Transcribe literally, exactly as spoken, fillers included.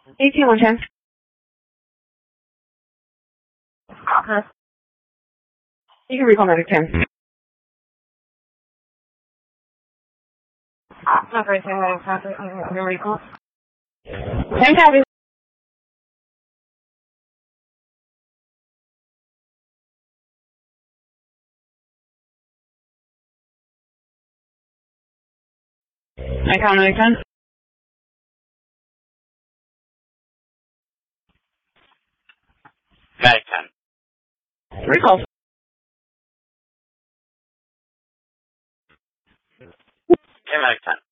eighteen one ten. Uh, you can recall medic ten. Operation heading traffic. I'm going to recall. ten copies. I count medic ten. Medic ten. Recall. Yeah, Medic ten.